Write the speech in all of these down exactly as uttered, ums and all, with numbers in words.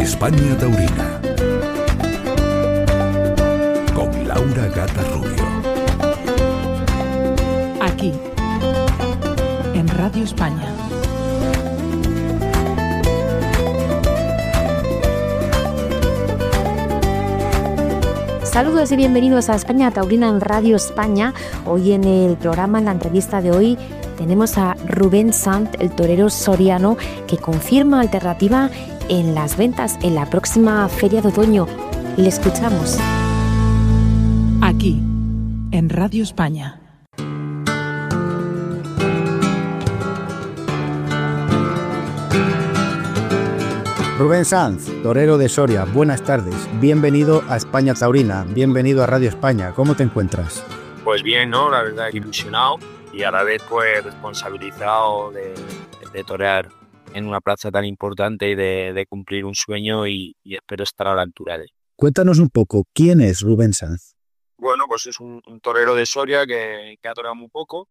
España Taurina con Laura Gata Rubio. Aquí, en Radio España. Saludos y bienvenidos a España Taurina en Radio España. Hoy en el programa, en la entrevista de hoy, tenemos a Rubén Sanz, el torero soriano, que confirma alternativa en las ventas en la próxima Feria de Otoño. Le escuchamos. Aquí, en Radio España. Rubén Sanz, torero de Soria, buenas tardes. Bienvenido a España Taurina, bienvenido a Radio España. ¿Cómo te encuentras? Pues bien, ¿no? La verdad, ilusionado y a la vez pues responsabilizado de, de torear en una plaza tan importante y de, de cumplir un sueño y, y espero estar a la altura de él. Cuéntanos un poco, ¿quién es Rubén Sanz? Bueno, pues es un, un torero de Soria que, que ha toreado muy poco,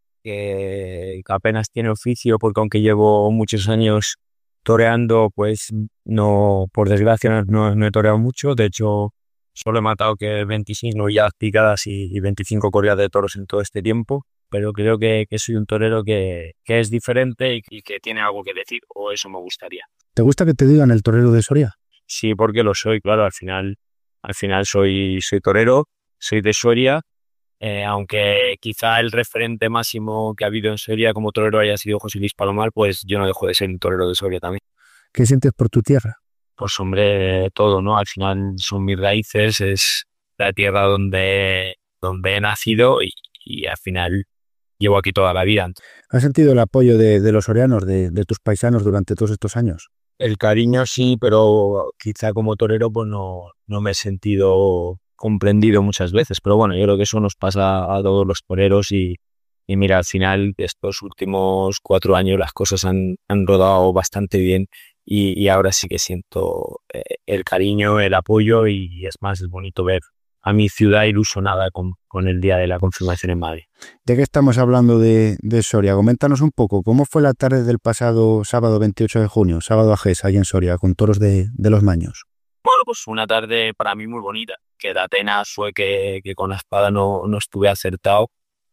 que, que apenas tiene oficio porque aunque llevo muchos años toreando, pues no, por desgracia no, no he toreado mucho. De hecho, solo he matado que veinticinco ya picadas y, y veinticinco corridas de toros en todo este tiempo. Pero creo que, que soy un torero que, que es diferente y, y que tiene algo que decir, o eso me gustaría. ¿Te gusta que te digan el torero de Soria? Sí, porque lo soy, claro. Al final, al final soy, soy torero, soy de Soria. Eh, aunque quizá el referente máximo que ha habido en Soria como torero haya sido José Luis Palomar, pues yo no dejo de ser un torero de Soria también. ¿Qué sientes por tu tierra? Pues hombre, todo, ¿no? Al final son mis raíces, es la tierra donde, donde he nacido y, y al final llevo aquí toda la vida. ¿Has sentido el apoyo de, de los sorianos, de, de tus paisanos durante todos estos años? El cariño sí, pero quizá como torero pues no, no me he sentido comprendido muchas veces, pero bueno, yo creo que eso nos pasa a todos los toreros y, y mira, al final estos últimos cuatro años las cosas han, han rodado bastante bien y, y ahora sí que siento eh, el cariño, el apoyo y es más, es bonito ver a mi ciudad ilusionada con, con el día de la confirmación en Madrid. Ya que estamos hablando de, de Soria, coméntanos un poco, ¿cómo fue la tarde del pasado sábado veintiocho de junio, sábado a Gés, ahí en Soria, con toros de, de los Maños? Bueno, pues una tarde para mí muy bonita, que de Atenas fue que, que con la espada no, no estuve acertado,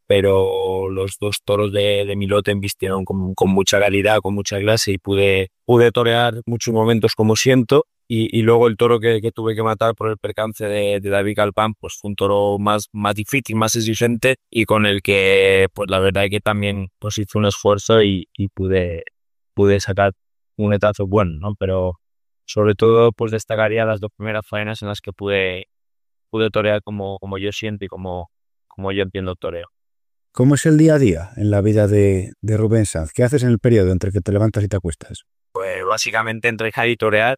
pero los dos toros de, de mi lote embistieron con, con mucha calidad, con mucha clase y pude, pude torear muchos momentos como siento y, y luego el toro que, que tuve que matar por el percance de, de David Calpán pues fue un toro más, más difícil, más exigente y con el que pues la verdad es que también pues hice un esfuerzo y, y pude, pude sacar un etazo bueno, ¿no? Pero sobre todo pues destacaría las dos primeras faenas en las que pude, pude torear como, como yo siento y como, como yo entiendo el toreo. ¿Cómo es el día a día en la vida de, de Rubén Sanz? ¿Qué haces en el periodo entre que te levantas y te acuestas? Pues básicamente entrenar y torear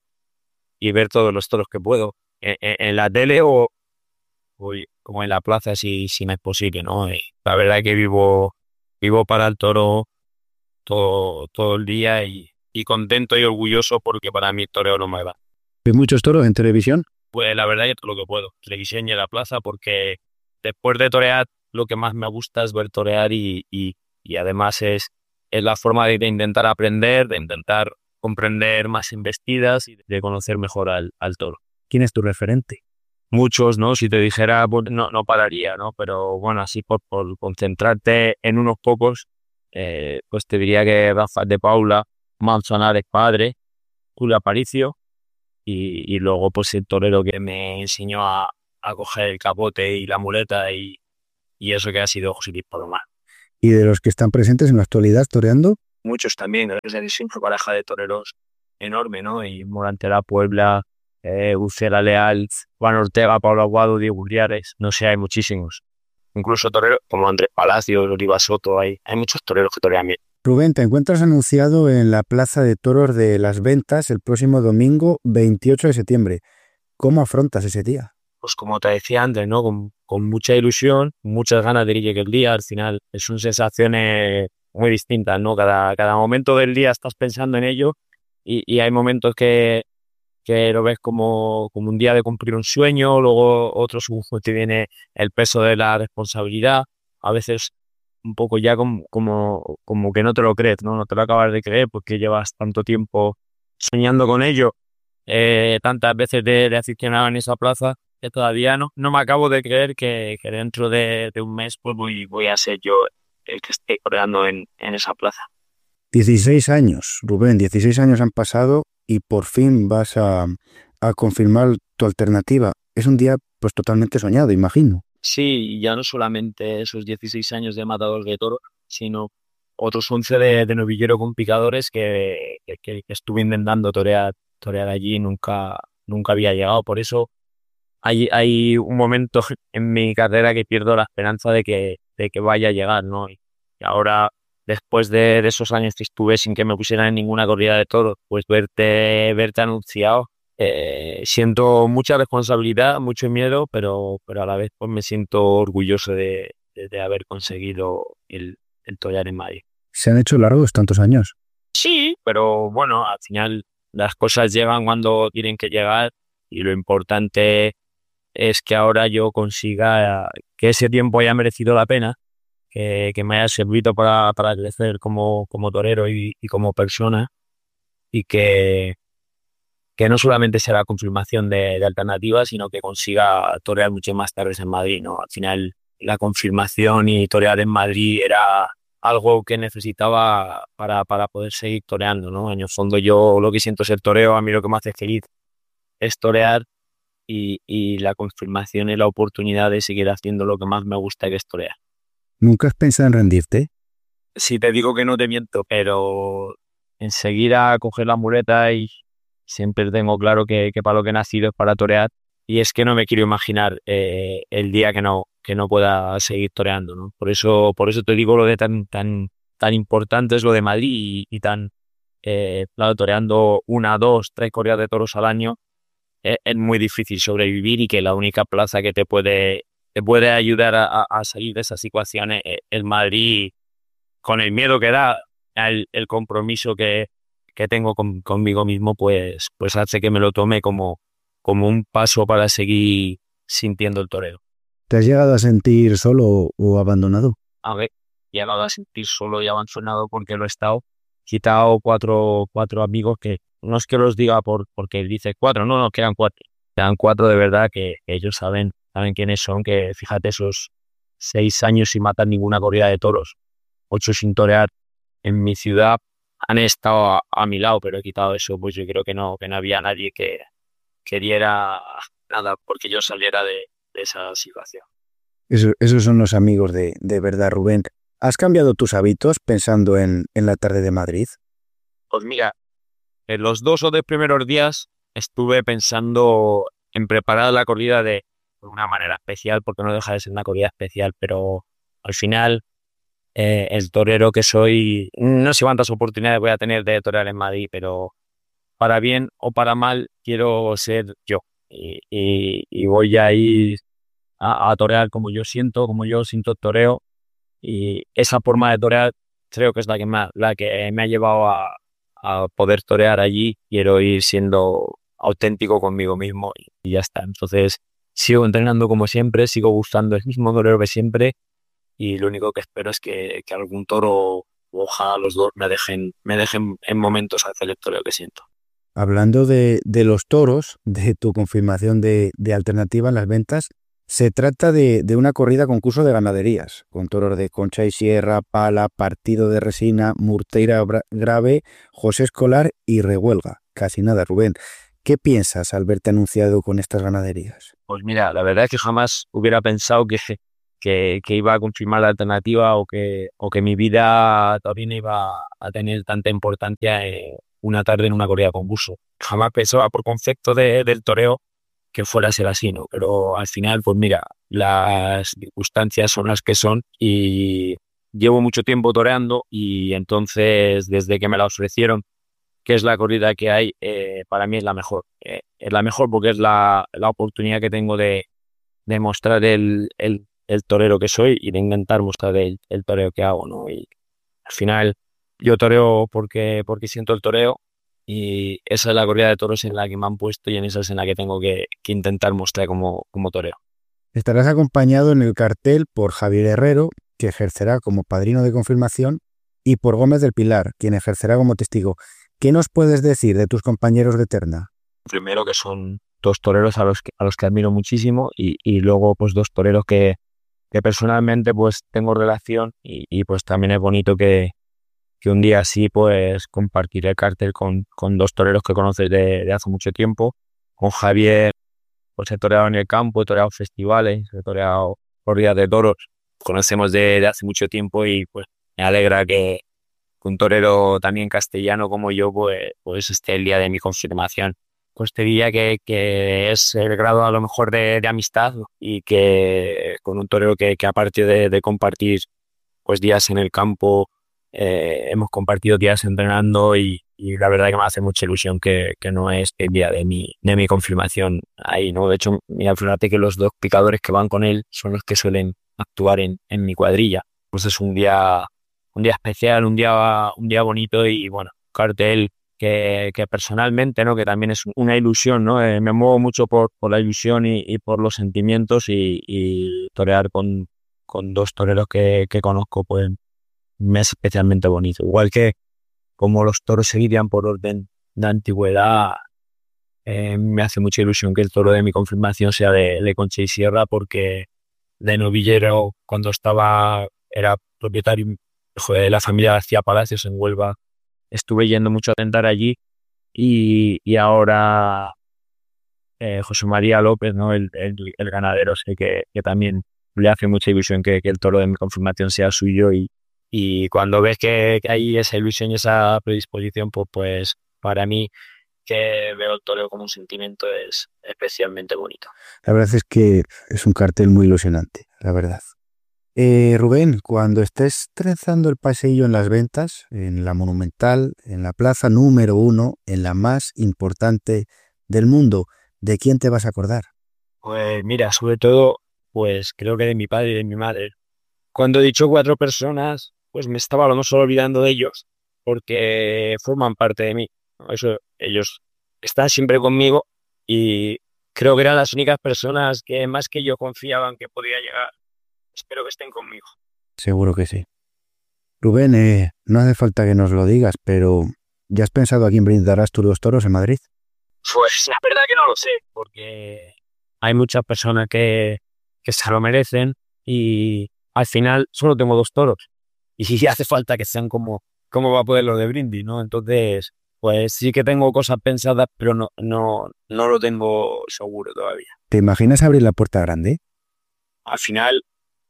y ver todos los toros que puedo en, en, en la tele o, o, o en la plaza si, si me es posible, ¿no? Y la verdad es que vivo, vivo para el toro todo, todo el día y, y contento y orgulloso porque para mí el toreo no me va. ¿Ves muchos toros en televisión? Pues la verdad es todo lo que puedo, televisión y en la plaza, porque después de torear lo que más me gusta es ver torear y, y, y además es, es la forma de, de intentar aprender, de intentar comprender más embestidas y de conocer mejor al, al toro. ¿Quién es tu referente? Muchos, ¿no? Si te dijera, pues no, no pararía, ¿no? Pero bueno, así por, por concentrarte en unos pocos, eh, pues te diría que Rafa de Paula, Manzanares padre, Julio Aparicio y, y luego pues el torero que me enseñó a, a coger el capote y la muleta y, y eso que ha sido José Luis Palomar. ¿Y de los que están presentes en la actualidad toreando? Muchos también, es una pareja de toreros enorme, ¿no? Y Morantera Puebla, eh, Ucela Leal, Juan Ortega, Pablo Aguado, Diego Uriares, no sé, hay muchísimos. Incluso toreros como Andrés Palacios, Oliva Soto, hay, hay muchos toreros que torean bien. Rubén, te encuentras anunciado en la Plaza de Toros de Las Ventas el próximo domingo veintiocho de septiembre. ¿Cómo afrontas ese día? Pues como te decía antes, ¿no? Con, con mucha ilusión, muchas ganas de que llegue el día. Al final son sensaciones muy distintas, ¿no? Cada, cada momento del día estás pensando en ello y, y hay momentos que, que lo ves como, como un día de cumplir un sueño, luego otros pues, te viene el peso de la responsabilidad, a veces un poco ya como, como, como que no te lo crees, ¿no? No te lo acabas de creer porque llevas tanto tiempo soñando con ello eh, tantas veces de, de aficionado en esa plaza, que todavía no, no me acabo de creer que, que dentro de, de un mes pues voy, voy a ser yo el que esté toreando en, en esa plaza. dieciséis años, Rubén, dieciséis años han pasado y por fin vas a, a confirmar tu alternativa. Es un día pues totalmente soñado, imagino. Sí, ya no solamente esos dieciséis años de matador de toros, sino otros once de, de novillero con picadores que, que, que estuve intentando torear, torear allí y nunca, nunca había llegado. Por eso hay, hay un momento en mi carrera que pierdo la esperanza de que, de que vaya a llegar, ¿no? Y ahora, después de, de esos años que estuve sin que me pusieran en ninguna corrida de toros, pues verte, verte anunciado, eh, siento mucha responsabilidad, mucho miedo, pero, pero a la vez pues me siento orgulloso de, de, de haber conseguido el, el torear en Madrid. ¿Se han hecho largos tantos años? Sí, pero bueno, al final las cosas llegan cuando tienen que llegar y lo importante es que ahora yo consiga que ese tiempo haya merecido la pena, que, que me haya servido para, para crecer como, como torero y, y como persona, y que, que no solamente sea la confirmación de, de alternativas, sino que consiga torear muchas más tardes en Madrid, ¿no? Al final la confirmación y torear en Madrid era algo que necesitaba para, para poder seguir toreando, ¿no? En el fondo yo lo que siento es el toreo, a mí lo que me hace feliz es torear. Y, y la confirmación y la oportunidad de seguir haciendo lo que más me gusta, que es torear. ¿Nunca has pensado en rendirte? Si te digo que no te miento, pero enseguida coger la muleta y siempre tengo claro que, que para lo que he nacido es para torear, y es que no me quiero imaginar eh, el día que no, que no pueda seguir toreando, ¿no? Por eso, por eso te digo lo de tan, tan, tan importante es lo de Madrid y, y tan, eh, claro, toreando una, dos, tres corridas de toros al año. Es muy difícil sobrevivir y que la única plaza que te puede, te puede ayudar a, a salir de esa situación es el Madrid, con el miedo que da, el, el compromiso que, que tengo con, conmigo mismo, pues, pues hace que me lo tome como, como un paso para seguir sintiendo el toreo. ¿Te has llegado a sentir solo o abandonado? A ver, he llegado a sentir solo y abandonado porque lo he estado. Quitado cuatro, cuatro amigos que no es que los diga por porque dice cuatro, no, no, quedan cuatro. Quedan cuatro de verdad que, que ellos saben, saben quiénes son, que fíjate, esos seis años sin matar ninguna corrida de toros, ocho sin torear en mi ciudad, han estado a, a mi lado, pero he quitado eso, pues yo creo que no, que no había nadie que queriera nada porque yo saliera de, de esa situación. Eso, esos son los amigos de, de verdad, Rubén. ¿Has cambiado tus hábitos pensando en, en la tarde de Madrid? Pues mira, en los dos o tres primeros días estuve pensando en preparar la corrida de una manera especial, porque no deja de ser una corrida especial, pero al final eh, el torero que soy, no sé cuántas oportunidades voy a tener de torear en Madrid, pero para bien o para mal quiero ser yo y, y, y voy a ir a, a torear como yo siento, como yo siento el toreo, y esa forma de torear creo que es la que me, la que me ha llevado a a poder torear allí. Quiero ir siendo auténtico conmigo mismo y, y ya está. Entonces sigo entrenando como siempre, sigo buscando el mismo torero que siempre, y lo único que espero es que, que algún toro, ojalá los dos, me dejen, me dejen en momentos hacer el toreo que siento. Hablando de, de los toros, de tu confirmación de, de alternativa en las ventas, se trata de, de una corrida concurso de ganaderías, con toros de Concha y Sierra, Pala, Partido de Resina, Murteira Grave, José Escolar y Rehuelga. Casi nada, Rubén. ¿Qué piensas al verte anunciado con estas ganaderías? Pues mira, la verdad es que jamás hubiera pensado que, que, que iba a confirmar la alternativa o que, o que mi vida también iba a tener tanta importancia en una tarde en una corrida concurso. Jamás pensaba por concepto de, del toreo que fuera a ser así, ¿no? Pero al final, pues mira, las circunstancias son las que son y llevo mucho tiempo toreando, y entonces desde que me la ofrecieron, que es la corrida que hay, eh, para mí es la mejor. Eh, es la mejor porque es la, la oportunidad que tengo de, de mostrar el, el, el torero que soy y de intentar mostrar el, el toreo que hago, ¿no? Y al final yo toreo porque, porque siento el toreo, y esa es la corrida de toros en la que me han puesto y en esa es en la que tengo que, que intentar mostrar como, como torero. Estarás acompañado en el cartel por Javier Herrero, que ejercerá como padrino de confirmación, y por Gómez del Pilar, quien ejercerá como testigo. ¿Qué nos puedes decir de tus compañeros de terna? Primero que son dos toreros a los que, a los que admiro muchísimo y, y luego pues dos toreros que, que personalmente pues tengo relación y, y pues también es bonito que, que un día así pues compartiré el cartel con, con dos toreros que conoces de, de hace mucho tiempo. Con Javier pues he toreado en el campo, he toreado festivales, he toreado corridas de toros, conocemos de, de hace mucho tiempo y pues me alegra que un torero también castellano como yo pues, pues esté el día de mi confirmación. Pues te diría que, que es el grado a lo mejor de, de amistad y que con un torero que, que aparte de, de compartir pues días en el campo, eh, hemos compartido días entrenando y, y la verdad que me hace mucha ilusión que, que no es el día de mi, de mi confirmación ahí, ¿no? De hecho, mira, fíjate que los dos picadores que van con él son los que suelen actuar en, en mi cuadrilla. Pues es un día, un día especial, un día, un día bonito y bueno, cartel que, que personalmente, ¿no? Que también es una ilusión, ¿no? Eh, me muevo mucho por, por la ilusión y, y por los sentimientos y, y torear con, con dos toreros que, que conozco, pues me es especialmente bonito. Igual que como los toros se guían por orden de antigüedad, eh, me hace mucha ilusión que el toro de mi confirmación sea de, de Concha y Sierra, porque de novillero, cuando estaba, era propietario de la familia García Palacios en Huelva, estuve yendo mucho a tentar allí y, y ahora eh, José María López, ¿no? el, el, el ganadero, sé que, que también le hace mucha ilusión que, que el toro de mi confirmación sea suyo y, y cuando ves que, que hay esa ilusión y esa predisposición, pues, pues para mí que veo el toro como un sentimiento es especialmente bonito. La verdad es que es un cartel muy ilusionante, la verdad. Eh, Rubén, cuando estés trenzando el paseillo en las ventas, en la Monumental, en la plaza número uno, en la más importante del mundo, ¿de quién te vas a acordar? Pues mira, sobre todo, pues creo que de mi padre y de mi madre. Cuando he dicho cuatro personas, pues me estaba a lo mejor olvidando de ellos, porque forman parte de mí, ¿no? Eso, ellos están siempre conmigo y creo que eran las únicas personas que más que yo confiaban que podía llegar. Espero que estén conmigo. Seguro que sí. Rubén, eh, no hace falta que nos lo digas, pero ¿ya has pensado a quién brindarás tus dos toros en Madrid? Pues la verdad que no lo sé, porque hay muchas personas que, que se lo merecen y al final solo tengo dos toros. Y si hace falta que sean como, ¿cómo va a poder lo de Brindis, no? Entonces, pues sí que tengo cosas pensadas, pero no, no, no lo tengo seguro todavía. ¿Te imaginas abrir la puerta grande? Al final,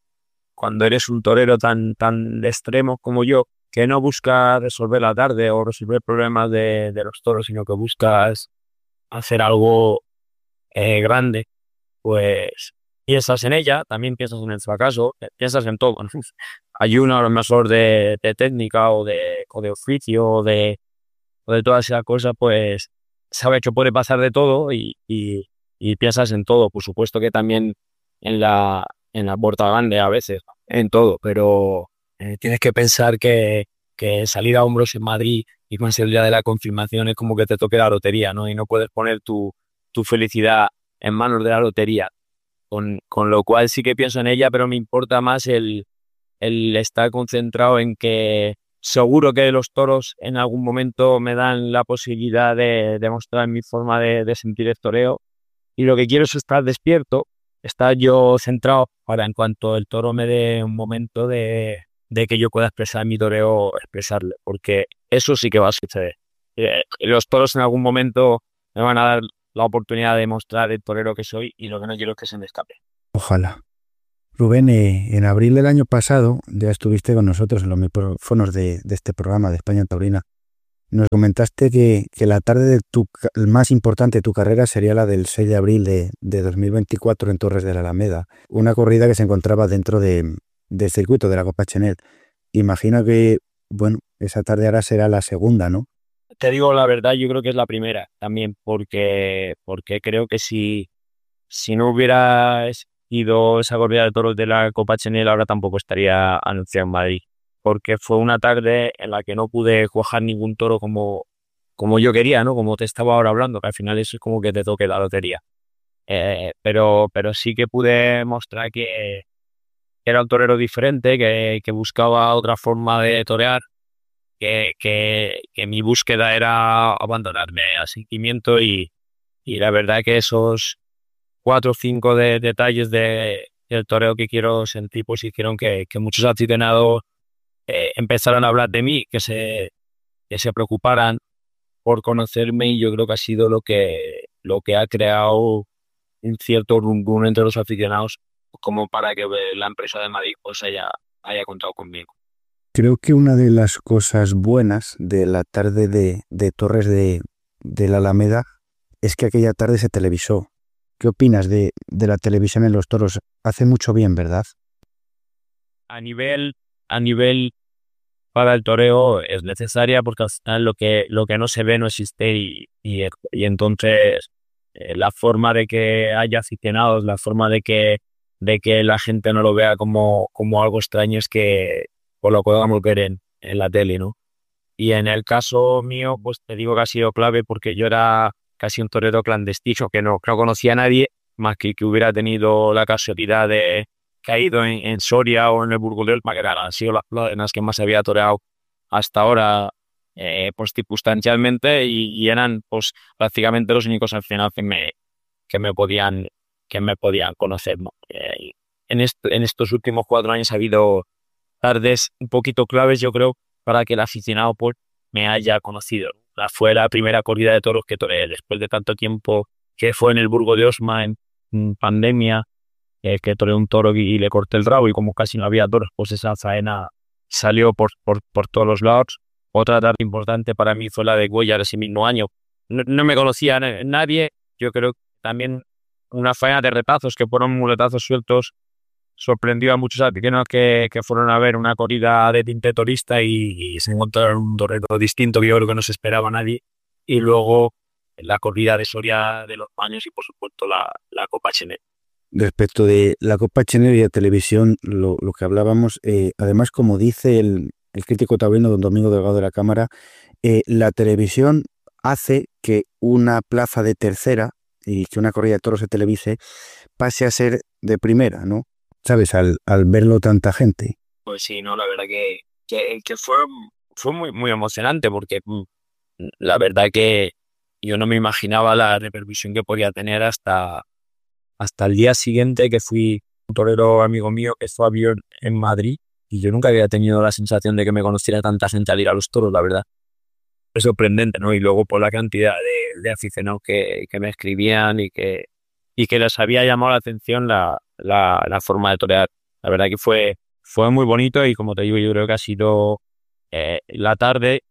cuando eres un torero tan, tan de extremo como yo, que no busca resolver la tarde o resolver problemas de, de los toros, sino que buscas hacer algo eh, grande, pues piensas en ella, también piensas en el fracaso, piensas en todo, ¿no? Hay uno a lo mejor de, de técnica o de, o de oficio o de, o de todas esas cosas, pues sabe que puede pasar de todo y, y, y piensas en todo. Por supuesto que también en la, en la puerta grande a veces, en todo, pero eh, tienes que pensar que, que salir a hombros en Madrid y más el día de la confirmación es como que te toque la lotería, ¿no? Y no puedes poner tu, tu felicidad en manos de la lotería. Con, con lo cual sí que pienso en ella, pero me importa más el, el estar concentrado en que seguro que los toros en algún momento me dan la posibilidad de demostrar mi forma de, de sentir el toreo. Y lo que quiero es estar despierto, estar yo centrado para en cuanto el toro me dé un momento de, de que yo pueda expresar mi toreo, expresarle, porque eso sí que va a suceder. Eh, los toros en algún momento me van a dar la oportunidad de mostrar el torero que soy y lo que no quiero es que se me escape. Ojalá. Rubén, eh, en abril del año pasado ya estuviste con nosotros en los micrófonos de, de este programa de España Taurina. Nos comentaste que, que la tarde de tu, más importante de tu carrera sería la del seis de abril de, de dos mil veinticuatro en Torres de la Alameda, una corrida que se encontraba dentro de, del circuito de la Copa Chenel. Imagino que, bueno, esa tarde ahora será la segunda, ¿no? Te digo la verdad, yo creo que es la primera también, porque, porque creo que si, si no hubiera ido esa corrida de toros de la Copa Chenel, ahora tampoco estaría anunciado en Madrid, porque fue una tarde en la que no pude cuajar ningún toro como, como yo quería, ¿no? Como te estaba ahora hablando, que al final eso es como que te toque la lotería. Eh, pero, pero sí que pude mostrar que era un torero diferente, que, que buscaba otra forma de torear, que, que, que mi búsqueda era abandonarme al sentimiento y, y la verdad que esos cuatro o cinco de, detalles de, del toreo que quiero sentir pues hicieron que, que muchos aficionados eh, empezaran a hablar de mí, que se, que se preocuparan por conocerme, y yo creo que ha sido lo que, lo que ha creado un cierto rum rum entre los aficionados como para que la empresa de Madrid pues haya, haya contado conmigo. Creo que una de las cosas buenas de la tarde de, de Torres de, de la Alameda es que aquella tarde se televisó. ¿Qué opinas de, de la televisión en los toros? Hace mucho bien, ¿verdad? A nivel, a nivel para el toreo es necesaria, porque al final lo que, lo que no se ve no existe, y, y, y entonces eh, la forma de que haya aficionados, la forma de que, de que la gente no lo vea como, como algo extraño es que pues lo podamos ver en, en la tele, ¿no? Y en el caso mío, pues te digo que ha sido clave, porque yo era casi un torero clandestino, que no, no conocía a nadie más que que hubiera tenido la casualidad de caído en, en Soria o en el Burgos de Olma, que eran, han sido las plazas en las que más había toreado hasta ahora, eh, pues circunstancialmente, y, y eran pues prácticamente los únicos aficionados que me, que me podían que me podían conocer, ¿no? Eh, en, est en estos últimos cuatro años ha habido tardes un poquito claves, yo creo, para que el aficionado pues me haya conocido. La, fue la primera corrida de toros que toreé después de tanto tiempo, que fue en el Burgo de Osma en, en pandemia, eh, que toreé un toro y, y le corté el rabo, y como casi no había toros, pues esa faena salió por, por, por todos los lados. Otra tarde importante para mí fue la de Cuéllar ese mismo año. No, no me conocía nadie, yo creo que también una faena de retazos, que fueron muletazos sueltos, sorprendió a muchos aficionados que, que fueron a ver una corrida de tinte torista, y, y se encontraron un torero distinto que yo creo que no se esperaba nadie. Y luego la corrida de Soria de los Baños, y por supuesto la, la Copa Chenet. Respecto de la Copa Chenet y la televisión, lo, lo que hablábamos, eh, además, como dice el, el crítico taurino don Domingo Delgado de la Cámara, eh, la televisión hace que una plaza de tercera y que una corrida de toros se televise pase a ser de primera, ¿no? ¿Sabes? Al, al verlo tanta gente. Pues sí, no, la verdad que, que, que fue, fue muy, muy emocionante, porque la verdad que yo no me imaginaba la repercusión que podía tener hasta, hasta el día siguiente, que fui un torero amigo mío que fue a ver en Madrid, y yo nunca había tenido la sensación de que me conociera tanta gente al ir a los toros, la verdad. Es sorprendente, ¿no? Y luego por la cantidad de, de aficionados que, que me escribían y que, y que les había llamado la atención la, la, la forma de torear. La verdad que fue, fue muy bonito, y como te digo, yo creo que ha sido eh, la tarde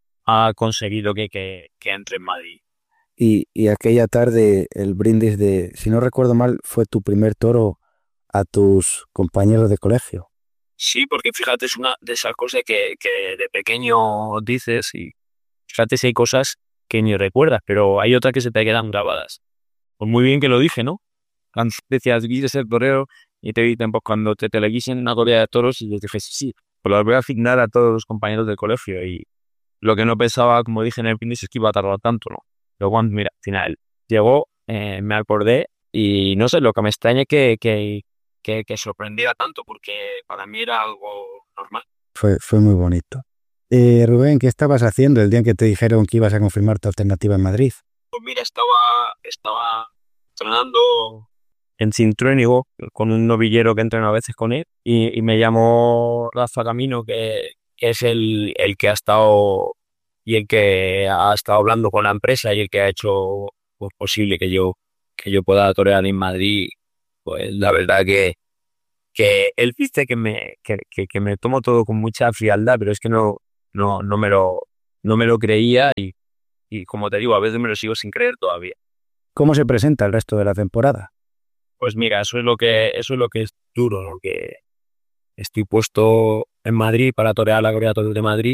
ha conseguido que, que, que entre en Madrid. Y, y aquella tarde el brindis de, si no recuerdo mal, fue tu primer toro a tus compañeros de colegio. Sí, porque fíjate, es una de esas cosas que, que de pequeño dices, y fíjate si hay cosas que ni recuerdas, pero hay otras que se te quedan grabadas. Pues muy bien que lo dije, ¿no? Cuando decías, quieres ser torero, y te dicen, pues cuando te televisen una corrida de toros, y les dije, sí, sí, pues las voy a asignar a todos los compañeros del colegio. Y lo que no pensaba, como dije en el brindis, es que iba a tardar tanto, ¿no? Pero cuando, mira, al final llegó, eh, me acordé, y no sé, lo que me extraña es que, que, que, que sorprendiera tanto, porque para mí era algo normal. Fue, fue muy bonito. Eh, Rubén, ¿qué estabas haciendo el día en que te dijeron que ibas a confirmar tu alternativa en Madrid? Pues mira, estaba, estaba entrenando en Cintruénigo con un novillero que entreno a veces con él, y, y me llamó Rafa Camino, que, que es el, el que ha estado y el que ha estado hablando con la empresa, y el que ha hecho pues, posible que yo, que yo pueda torear en Madrid. Pues la verdad que, que él dice que me, que, que, que me tomo todo con mucha frialdad, pero es que no, no, no, me, lo, no me lo creía, y, y como te digo, a veces me lo sigo sin creer todavía. ¿Cómo se presenta el resto de la temporada? Pues mira, eso es lo que, eso es lo que es duro, lo que estoy puesto en Madrid para torear la corrida de toros de Madrid,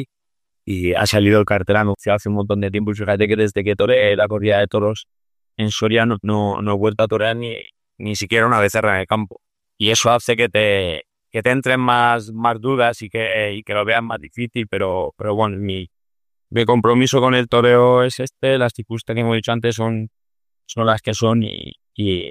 y ha salido el cartel anunciado hace un montón de tiempo, y fíjate que desde que toreé la corrida de toros en Soria no, no, no he vuelto a torear ni, ni siquiera una becerra en el campo, y eso hace que te, que te entren más, más dudas, y que, y que lo veas más difícil, pero, pero bueno, mi, mi compromiso con el toreo es este, las circunstancias que hemos dicho antes son, son las que son, y, y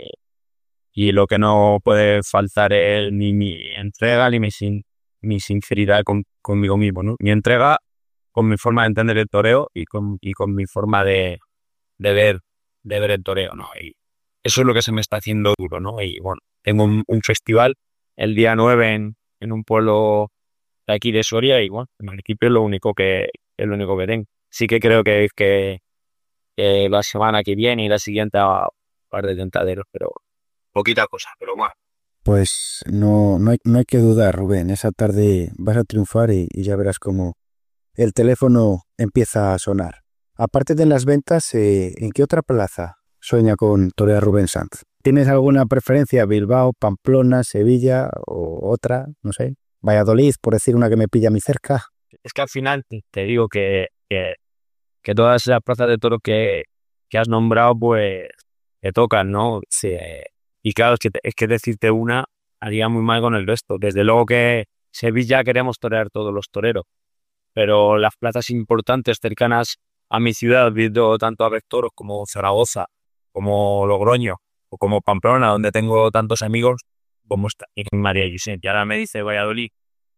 Y lo que no puede faltar es ni mi entrega ni mi, sin, mi sinceridad con, conmigo mismo, ¿no? Mi entrega con mi forma de entender el toreo, y con, y con mi forma de, de ver de ver el toreo, ¿no? Y eso es lo que se me está haciendo duro, ¿no? Y bueno, tengo un, un festival el día nueve en, en un pueblo de aquí de Soria y bueno, en el equipo es lo único que es lo único que tengo. Sí que creo que, que, que la semana que viene y la siguiente a un par de tentaderos, pero poquita cosa, pero bueno. Pues no, no, hay, no hay que dudar, Rubén. Esa tarde vas a triunfar y, y ya verás cómo el teléfono empieza a sonar. Aparte de las ventas, eh, ¿en qué otra plaza sueña con torear Rubén Sanz? ¿Tienes alguna preferencia? ¿Bilbao, Pamplona, Sevilla o otra? No sé. Valladolid, por decir una que me pilla a mí cerca. Es que al final te, te digo que, que, que todas esas plazas de toros que, que has nombrado, pues te tocan, ¿no? Sí, eh, y claro, es que, es que decirte una haría muy mal con el resto. Desde luego que Sevilla queremos torear todos los toreros, pero las plazas importantes cercanas a mi ciudad, viendo tanto a Rectoros como Zaragoza, como Logroño o como Pamplona, donde tengo tantos amigos, como está en María José. Y ahora me dice Valladolid.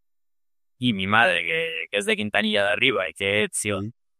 Y mi madre, que, que es de Quintanilla de Arriba y que sí,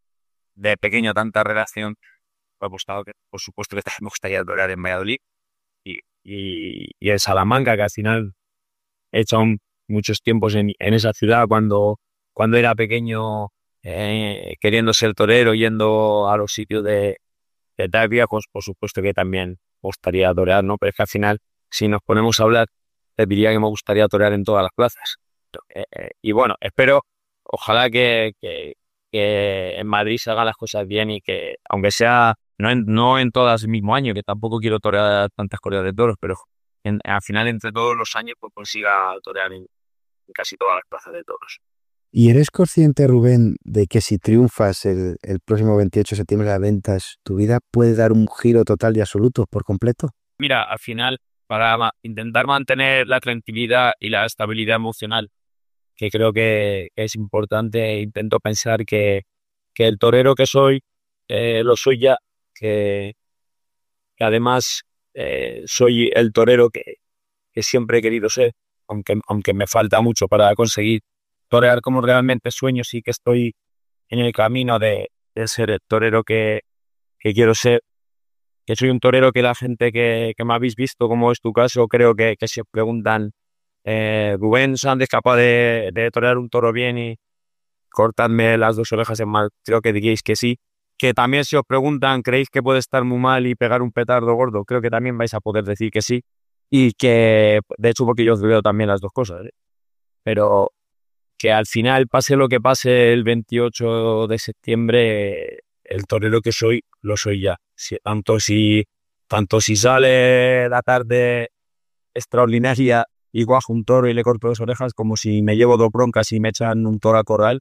de pequeño tanta relación, me ha gustado que, por supuesto, que también me gustaría torear en Valladolid y, y, y en Salamanca, que al final he hecho un, muchos tiempos en, en esa ciudad cuando, cuando era pequeño, eh, queriendo ser torero, yendo a los sitios de, de tal viejos, por supuesto que también me gustaría torear, ¿no? Pero es que al final, si nos ponemos a hablar, te diría que me gustaría torear en todas las plazas. Eh, eh, y bueno, espero, ojalá que, que, que en Madrid se hagan las cosas bien y que, aunque sea no en, no en todas el mismo año, que tampoco quiero torear tantas corridas de toros, pero en, al final entre todos los años pues consiga torear en, en casi todas las plazas de toros. ¿Y eres consciente, Rubén, de que si triunfas el, el próximo veintiocho de septiembre las ventas, tu vida puede dar un giro total y absoluto por completo? Mira, al final, para ma- intentar mantener la tranquilidad y la estabilidad emocional, que creo que, que es importante, intento pensar que, que el torero que soy, eh, lo soy ya, que, que además eh, soy el torero que, que siempre he querido ser, aunque, aunque me falta mucho para conseguir torear como realmente sueño, sí que estoy en el camino de, de ser el torero que, que quiero ser, que soy un torero que la gente que, que me habéis visto, como es tu caso, creo que, que se preguntan, eh, Rubén Sanz es capaz de, de torear un toro bien y cortarme las dos orejas en mal, creo que diréis que sí. Que también si os preguntan, ¿creéis que puede estar muy mal y pegar un petardo gordo? Creo que también vais a poder decir que sí. Y que, de hecho, porque yo os veo también las dos cosas, ¿eh? Pero que al final, pase lo que pase el veintiocho de septiembre, el torero que soy, lo soy ya. Si, tanto, si, tanto si sale la tarde extraordinaria y guajo un toro y le corto dos orejas, como si me llevo dos broncas y me echan un toro a corral,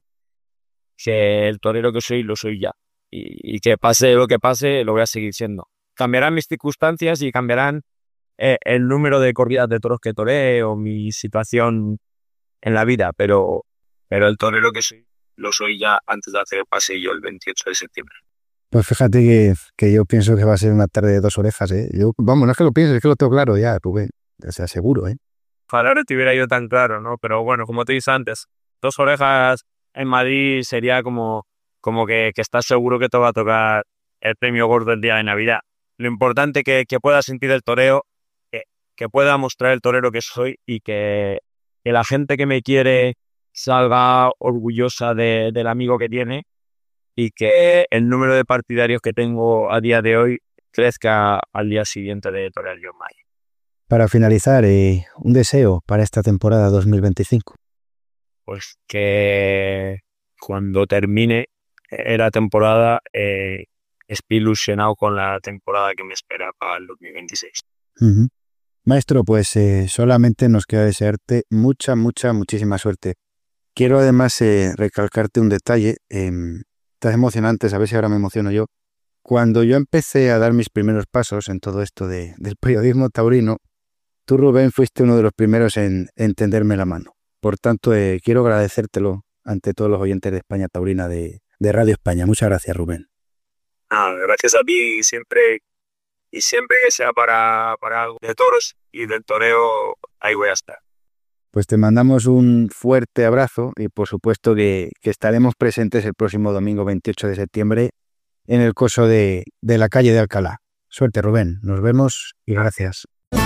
que el torero que soy, lo soy ya. Y, y que pase lo que pase, lo voy a seguir siendo. Cambiarán mis circunstancias y cambiarán eh, el número de corridas de toros que toré o mi situación en la vida, pero, pero el torero que soy, lo soy ya antes de hacer el paseo el veintiocho de septiembre. Pues fíjate que, que yo pienso que va a ser una tarde de dos orejas, ¿eh? Yo, vamos, no es que lo pienses, es que lo tengo claro ya, Rubén. O sea, seguro, ¿eh? Ojalá no te hubiera ido tan claro, ¿no? Pero bueno, como te dije antes, dos orejas en Madrid sería como, como que, que estás seguro que te va a tocar el premio gordo el día de Navidad. Lo importante que, que pueda sentir el toreo, que, que pueda mostrar el torero que soy y que, que la gente que me quiere salga orgullosa de, del amigo que tiene y que el número de partidarios que tengo a día de hoy crezca al día siguiente de torear yo en mayo. Para finalizar, eh, un deseo para esta temporada dos mil veinticinco. Pues que cuando termine la temporada eh, estoy ilusionado con la temporada que me espera para el dos mil veintiséis. Uh-huh. Maestro, pues eh, solamente nos queda desearte mucha, mucha, muchísima suerte. Quiero además eh, recalcarte un detalle. Eh, estás emocionante, a ver si ahora me emociono yo. Cuando yo empecé a dar mis primeros pasos en todo esto de, del periodismo taurino, tú, Rubén, fuiste uno de los primeros en, en tenderme la mano. Por tanto, eh, quiero agradecértelo ante todos los oyentes de España Taurina de, de Radio España. Muchas gracias, Rubén. Ah, gracias a ti siempre, y siempre que sea para, para algo de toros y del toreo, ahí voy a estar. Pues te mandamos un fuerte abrazo y por supuesto que, que estaremos presentes el próximo domingo veintiocho de septiembre en el coso de, de la calle de Alcalá. Suerte, Rubén. Nos vemos y gracias.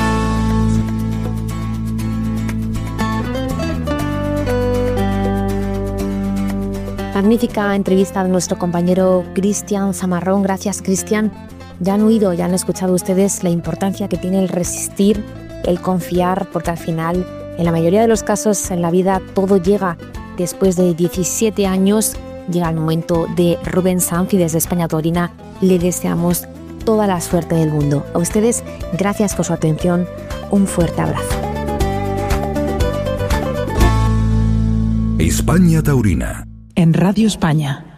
Magnífica entrevista de nuestro compañero Cristian Zamarrón. Gracias, Cristian. Ya han oído, ya han escuchado ustedes la importancia que tiene el resistir, el confiar, porque al final, en la mayoría de los casos en la vida, todo llega después de diecisiete años. Llega el momento de Rubén Sanz y desde España Taurina le deseamos toda la suerte del mundo. A ustedes, gracias por su atención. Un fuerte abrazo. España Taurina. En Radio España.